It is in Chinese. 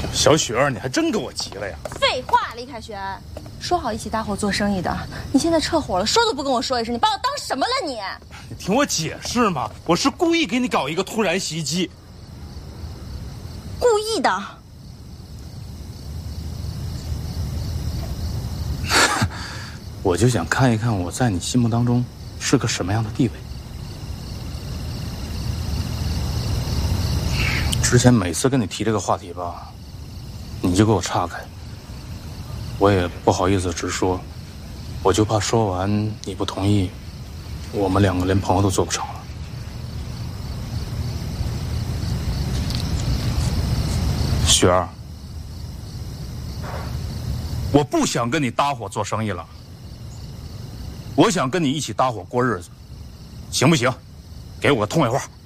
小雪儿，你还真给我急了呀！ 废话，李凯旋，说好一起搭伙做生意的，你现在撤伙了，说都不跟我说一声，你把我当什么了你？ 你听我解释嘛，我是故意给你搞一个突然袭击， 故意的。 我就想看一看我在你心目当中是个什么样的地位。之前每次跟你提这个话题吧，你就给我岔开，我也不好意思直说，我就怕说完你不同意，我们两个连朋友都做不成了。雪儿，我不想跟你搭伙做生意了，我想跟你一起搭伙过日子，行不行？给我个痛快话。